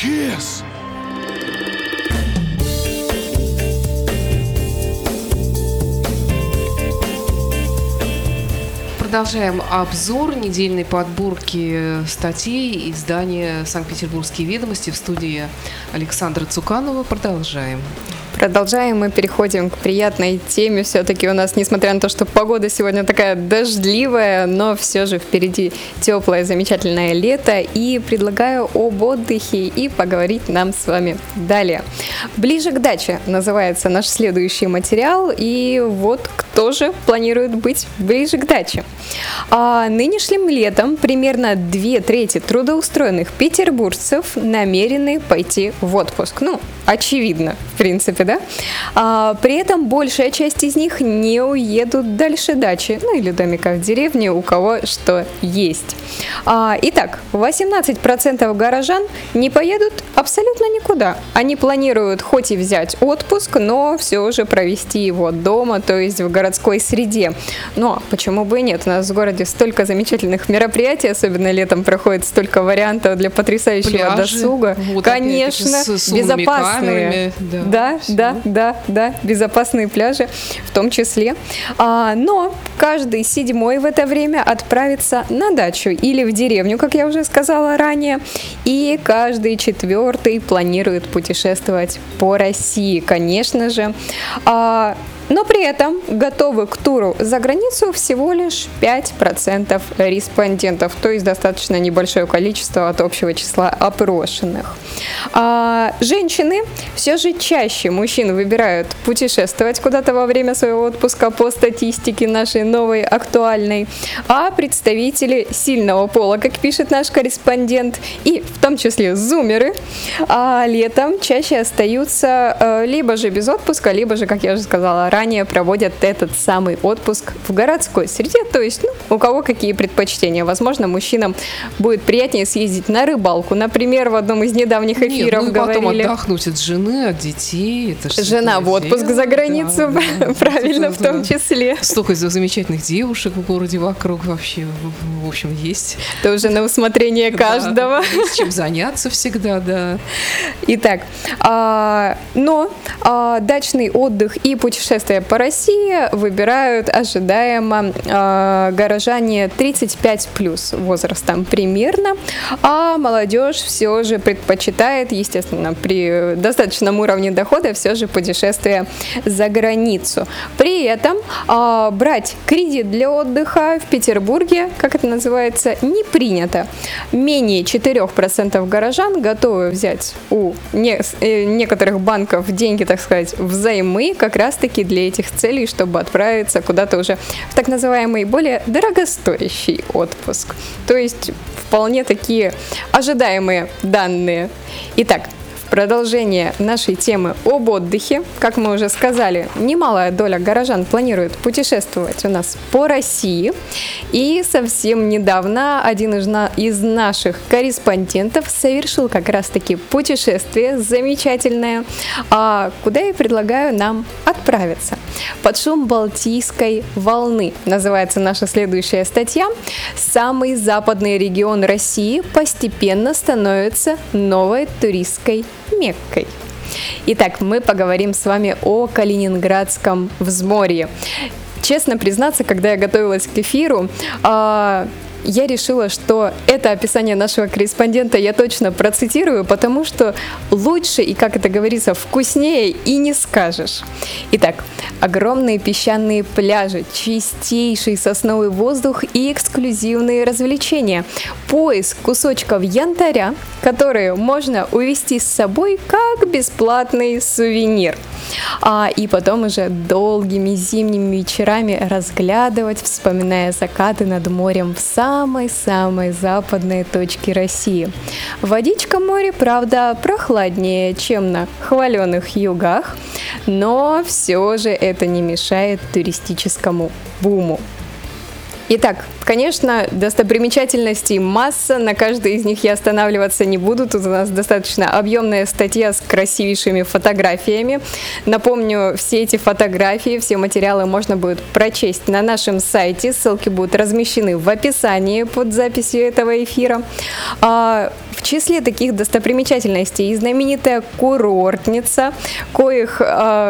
исчез. Продолжаем обзор недельной подборки статей издания «Санкт-Петербургские ведомости». В студии Александра Цуканова. Продолжаем. Мы переходим к приятной теме. Все-таки у нас, несмотря на то, что погода сегодня такая дождливая, но все же впереди теплое, замечательное лето. И предлагаю об отдыхе и поговорить нам с вами далее. «Ближе к даче» называется наш следующий материал. И вот кто же планирует быть ближе к даче. Нынешним летом примерно 2/3 трудоустроенных петербуржцев намерены пойти в отпуск. Очевидно, в принципе, да? При этом большая часть из них не уедут дальше дачи, или домика в деревне, у кого что есть. Итак, 18% горожан не поедут абсолютно никуда. Они планируют хоть и взять отпуск, но все же провести его дома, то есть в городской среде. Но почему бы и нет? У нас в городе столько замечательных мероприятий, особенно летом проходит столько вариантов для потрясающего пляжи, досуга. Конечно, безопасные. Да, безопасные пляжи в том числе. Но каждый 7-й в это время отправится на дачу или в деревню, как я уже сказала ранее, и каждый 4-й планирует путешествовать по России, конечно же. Но при этом готовы к туру за границу всего лишь 5% респондентов, то есть достаточно небольшое количество от общего числа опрошенных. Женщины все же чаще мужчин выбирают путешествовать куда-то во время своего отпуска по статистике нашей новой актуальной, а представители сильного пола, как пишет наш корреспондент, и в том числе зумеры, летом чаще остаются либо же без отпуска, либо же, как я уже сказала ранее, проводят этот самый отпуск в городской среде, то есть у кого какие предпочтения. Возможно, мужчинам будет приятнее съездить на рыбалку, например, в одном из недавних эфиров и говорили. Потом отдохнуть от жены, от детей. Жена в отпуск за границу, правильно, в том числе. Столько замечательных девушек в городе вокруг вообще, в общем, есть. Это уже на усмотрение каждого. Есть чем заняться всегда, да. Итак, но дачный отдых и путешествия по России выбирают ожидаемо горожане 35+ возрастом примерно, а молодежь все же предпочитает, естественно, при достаточном уровне дохода все же путешествия за границу. При этом брать кредит для отдыха в Петербурге, как это называется, не принято. Менее 4% горожан готовы взять у некоторых банков деньги, так сказать, взаймы как раз-таки для этих целей, чтобы отправиться куда-то уже в так называемый более дорогостоящий отпуск. То есть вполне такие ожидаемые данные. Итак, продолжение нашей темы об отдыхе. Как мы уже сказали, немалая доля горожан планирует путешествовать у нас по России. И совсем недавно один из наших корреспондентов совершил как раз-таки путешествие замечательное, куда я предлагаю нам отправиться. Под шум Балтийской волны называется наша следующая статья. Самый западный регион России постепенно становится новой туристской Меккой. Итак, мы поговорим с вами о Калининградском взморье. Честно признаться, когда я готовилась к эфиру, я решила, что это описание нашего корреспондента я точно процитирую, потому что лучше и, как это говорится, вкуснее и не скажешь. Итак, огромные песчаные пляжи, чистейший сосновый воздух и эксклюзивные развлечения. Поиск кусочков янтаря, которые можно увезти с собой как бесплатный сувенир. И потом уже долгими зимними вечерами разглядывать, вспоминая закаты над морем в самой-самой западной точке России. Водичка моря, правда, прохладнее, чем на хваленых югах, но все же это не мешает туристическому буму. Итак, конечно, достопримечательностей масса, на каждой из них я останавливаться не буду. Тут у нас достаточно объемная статья с красивейшими фотографиями. Напомню, все эти фотографии, все материалы можно будет прочесть на нашем сайте. Ссылки будут размещены в описании под записью этого эфира. В числе таких достопримечательностей и знаменитая курортница, коих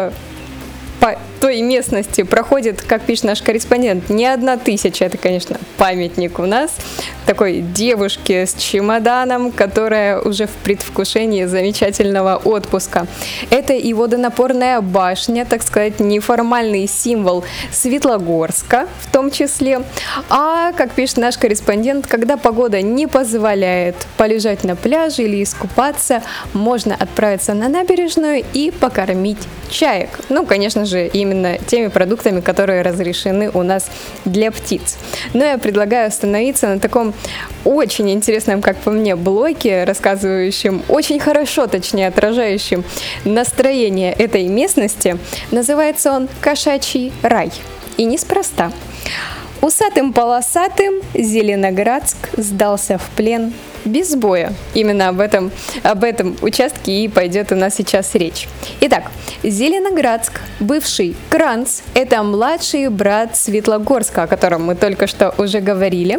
по той местности проходит, как пишет наш корреспондент, не 1000. Это, конечно, памятник у нас такой девушке с чемоданом, которая уже в предвкушении замечательного отпуска. Это и водонапорная башня, так сказать, неформальный символ Светлогорска в том числе. А, как пишет наш корреспондент, когда погода не позволяет полежать на пляже или искупаться, можно отправиться на набережную и покормить чаек. Ну, конечно же, именно теми продуктами, которые разрешены у нас для птиц. Но я предлагаю остановиться на таком очень интересном, как по мне, блоке, рассказывающем, очень хорошо, точнее, отражающем настроение этой местности. Называется он «Кошачий рай». И неспроста. Усатым-полосатым Зеленоградск сдался в плен без боя. Именно об этом участке и пойдет у нас сейчас речь. Итак, Зеленоградск, бывший Кранц, это младший брат Светлогорска, о котором мы только что уже говорили,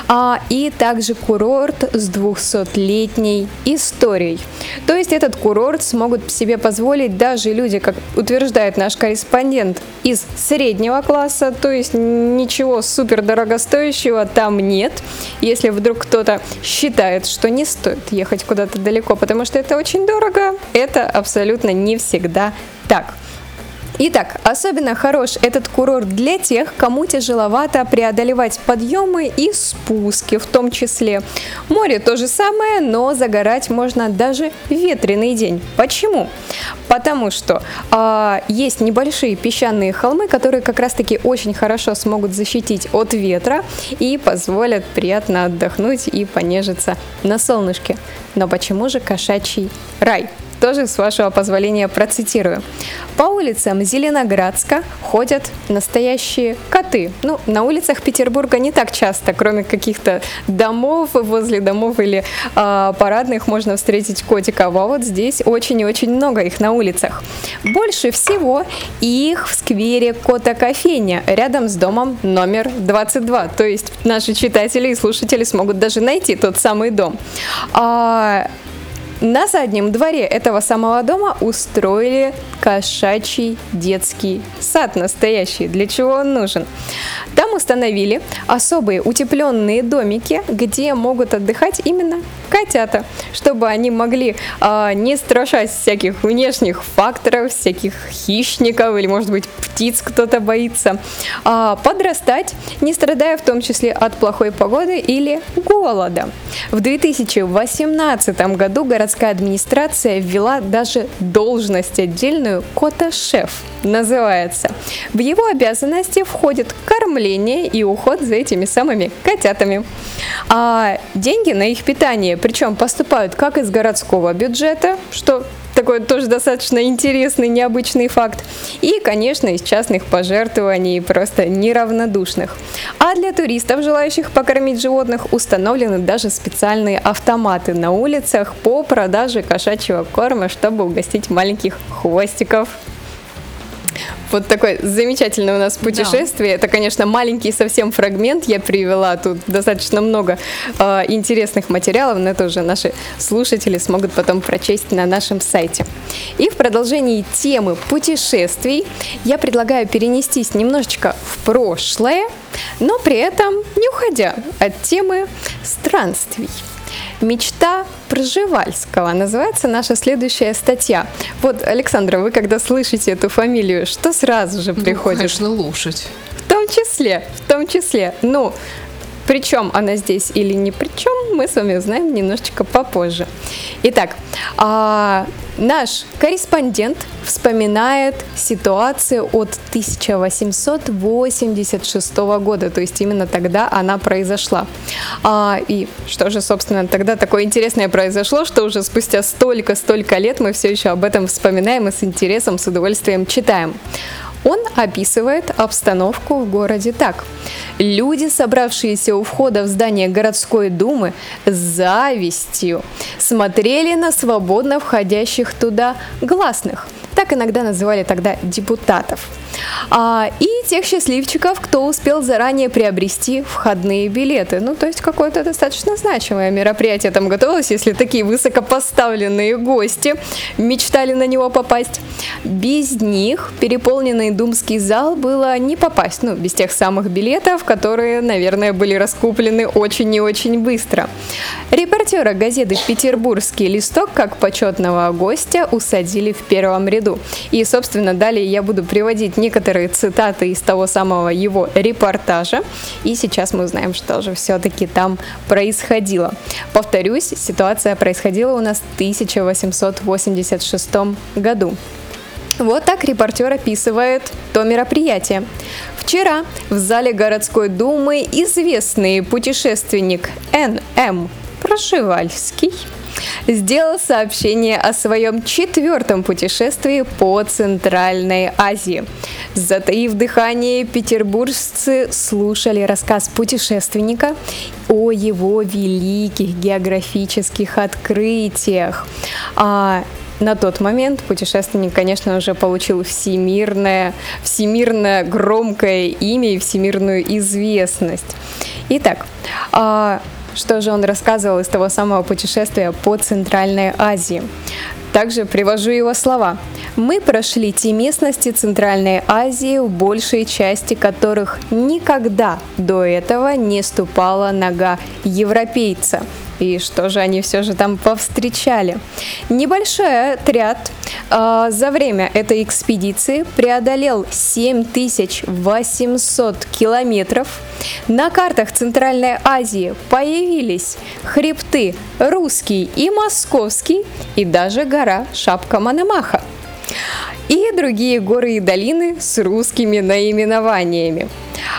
и также курорт с 200-летней историей. То есть этот курорт смогут себе позволить даже люди, как утверждает наш корреспондент, из среднего класса, то есть ничего супер дорогостоящего там нет, если вдруг кто-то считает, что не стоит ехать куда-то далеко, потому что это очень дорого, это абсолютно не всегда так. Итак, особенно хорош этот курорт для тех, кому тяжеловато преодолевать подъемы и спуски в том числе. Море то же самое, но загорать можно даже в ветреный день. Почему? Потому что есть небольшие песчаные холмы, которые как раз-таки очень хорошо смогут защитить от ветра и позволят приятно отдохнуть и понежиться на солнышке. Но почему же кошачий рай? Тоже, с вашего позволения, процитирую. По улицам Зеленоградска ходят настоящие коты. Ну, на улицах Петербурга не так часто, кроме каких-то домов, возле домов или парадных можно встретить котиков. А вот здесь очень и очень много их на улицах. Больше всего их в сквере Кота-кофейня, рядом с домом номер 22. То есть наши читатели и слушатели смогут даже найти тот самый дом. На заднем дворе этого самого дома устроили кошачий детский сад настоящий. Для чего он нужен? Там установили особые утепленные домики, где могут отдыхать именно котята, чтобы они могли, не страшась всяких внешних факторов, всяких хищников или, может быть, птиц кто-то боится, подрастать, не страдая в том числе от плохой погоды или голода. В 2018 году городская администрация ввела даже должность отдельную «Кота-шеф» называется. В его обязанности входит кормление и уход за этими самыми котятами. А деньги на их питание, причем поступают как из городского бюджета, что такой тоже достаточно интересный, необычный факт. И, конечно, из частных пожертвований, просто неравнодушных. А для туристов, желающих покормить животных, установлены даже специальные автоматы на улицах по продаже кошачьего корма, чтобы угостить маленьких хвостиков. Вот такое замечательное у нас путешествие. Да. Это, конечно, маленький совсем фрагмент я привела. Тут достаточно много интересных материалов, но это уже наши слушатели смогут потом прочесть на нашем сайте. И в продолжении темы путешествий я предлагаю перенестись немножечко в прошлое, но при этом не уходя от темы странствий. «Мечта Пржевальского» называется наша следующая статья. Вот, Александра, вы когда слышите эту фамилию, что сразу же приходит? Конечно, лошадь. В том числе. Ну, причем она здесь или не причем, мы с вами узнаем немножечко попозже. Итак, наш корреспондент вспоминает ситуацию от 1886 года, то есть именно тогда она произошла. И что же, собственно, тогда такое интересное произошло, что уже спустя столько лет мы все еще об этом вспоминаем и с интересом, с удовольствием читаем. Он описывает обстановку в городе так. Люди, собравшиеся у входа в здание городской думы, с завистью смотрели на свободно входящих туда гласных. Так иногда называли тогда депутатов. И тех счастливчиков, кто успел заранее приобрести входные билеты. Ну, то есть какое-то достаточно значимое мероприятие там готовилось, если такие высокопоставленные гости мечтали на него попасть. Без них переполненный думский зал было не попасть, без тех самых билетов, которые, наверное, были раскуплены очень и очень быстро. Репортера газеты «Петербургский листок» как почетного гостя усадили в первом ряду. И, собственно, далее я буду приводить некоторые цитаты из того самого его репортажа. И сейчас мы узнаем, что же все-таки там происходило. Повторюсь, ситуация происходила у нас в 1886 году. Вот так репортер описывает то мероприятие. Вчера в зале городской думы известный путешественник Н.М. Прошивальский сделал сообщение о своем 4-м путешествии по Центральной Азии. Затаив дыхание, петербуржцы слушали рассказ путешественника о его великих географических открытиях. На тот момент путешественник, конечно, уже получил всемирно громкое имя и всемирную известность. Итак, что же он рассказывал из того самого путешествия по Центральной Азии? Также привожу его слова. «Мы прошли те местности Центральной Азии, в большей части которых никогда до этого не ступала нога европейца». И что же они все же там повстречали? Небольшой отряд за время этой экспедиции преодолел 7800 километров. На картах Центральной Азии появились хребты Русский и Московский, и даже гора Шапка Мономаха, и другие горы и долины с русскими наименованиями.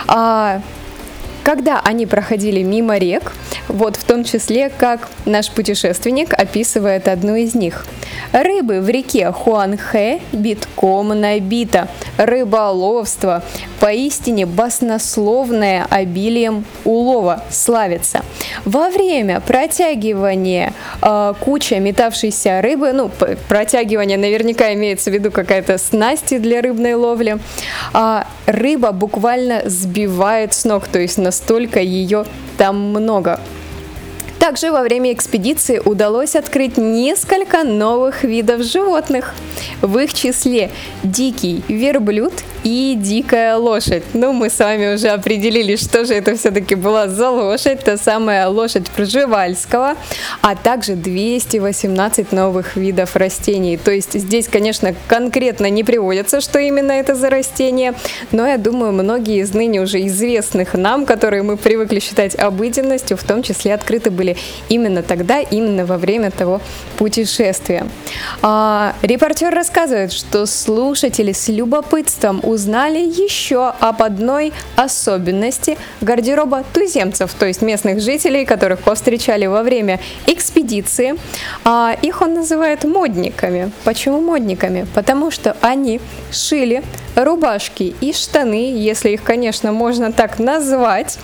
Когда они проходили мимо рек, вот в том числе, как наш путешественник описывает одну из них. Рыбы в реке Хуанхэ битком набито. Рыболовство поистине баснословное обилием улова славится. Во время протягивания куча метавшейся рыбы, протягивание наверняка имеется в виду какая-то снасть для рыбной ловли, рыба буквально сбивает с ног, то есть настолько ее там много. Также во время экспедиции удалось открыть несколько новых видов животных. В их числе дикий верблюд и дикая лошадь. Мы с вами уже определили, что же это все-таки была за лошадь. Та самая лошадь Пржевальского, а также 218 новых видов растений. То есть здесь, конечно, конкретно не приводится, что именно это за растения, но я думаю, многие из ныне уже известных нам, которые мы привыкли считать обыденностью, в том числе открыты были именно тогда, именно во время того путешествия. Репортер рассказывает, что слушатели с любопытством узнали еще об одной особенности гардероба туземцев, то есть местных жителей, которых повстречали во время экспедиции. Их он называет модниками. Почему модниками? Потому что они шили рубашки и штаны, если их, конечно, можно так назвать,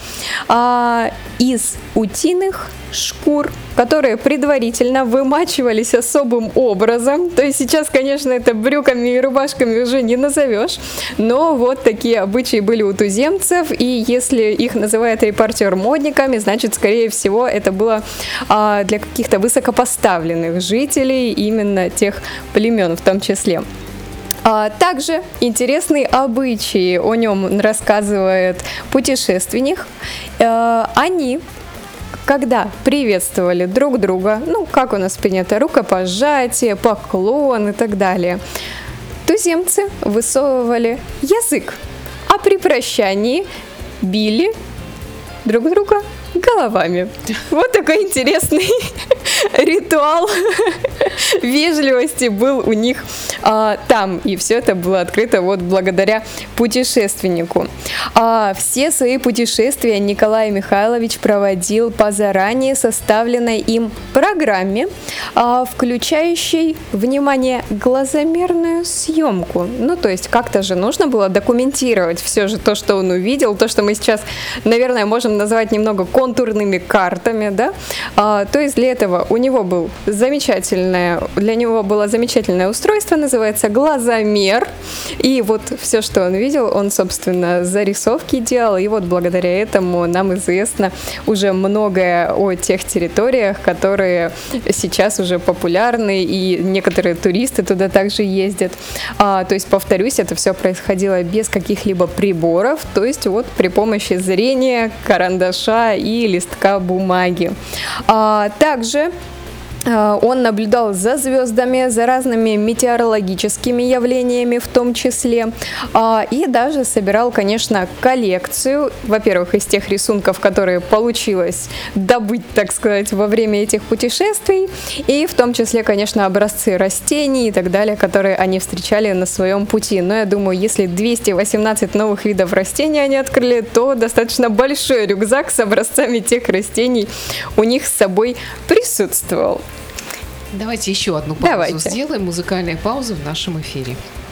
из утиных шкур, которые предварительно вымачивались особым образом. То есть сейчас, конечно, это брюками и рубашками уже не назовешь, но вот такие обычаи были у туземцев, и если их называет репортер модниками, значит, скорее всего, это было для каких-то высокопоставленных жителей именно тех племен в том числе. Также интересные обычаи о нем рассказывает путешественник. Они, когда приветствовали друг друга, как у нас принято, рукопожатие, поклон и так далее, туземцы высовывали язык, а при прощании били друг друга головами. Вот такой интересный ритуал вежливости был у них там. И все это было открыто благодаря путешественнику. Все свои путешествия Николай Михайлович проводил по заранее составленной им программе. включающий, внимание, глазомерную съемку. Ну, то есть как-то же нужно было документировать все же то, что он увидел, то, что мы сейчас, наверное, можем назвать немного контурными картами, да. То есть для этого для него было замечательное устройство, называется глазомер, и вот все, что он видел, он, собственно, зарисовки делал, и вот благодаря этому нам известно уже многое о тех территориях, которые сейчас уже популярны, и некоторые туристы туда также ездят. То есть, повторюсь, это все происходило без каких-либо приборов, то есть вот при помощи зрения, карандаша и листка бумаги. Также он наблюдал за звездами, за разными метеорологическими явлениями в том числе, и даже собирал, конечно, коллекцию, во-первых, из тех рисунков, которые получилось добыть, так сказать, во время этих путешествий, и в том числе, конечно, образцы растений и так далее, которые они встречали на своем пути. Но я думаю, если 218 новых видов растений они открыли, то достаточно большой рюкзак с образцами тех растений у них с собой присутствовал. Давайте еще одну паузу сделаем, музыкальная пауза в нашем эфире.